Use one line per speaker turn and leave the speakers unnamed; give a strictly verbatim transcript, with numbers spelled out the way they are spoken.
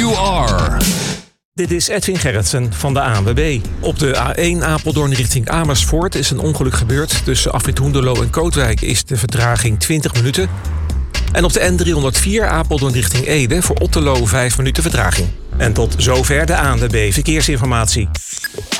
you are.
Dit is Edwin Gerritsen van de A N W B. Op de A één Apeldoorn richting Amersfoort is een ongeluk gebeurd. Tussen afrit Hoenderloo en Kootwijk is de vertraging twintig minuten. En op de N driehonderdvier Apeldoorn richting Ede voor Otterlo vijf minuten vertraging. En tot zover de A N W B Verkeersinformatie.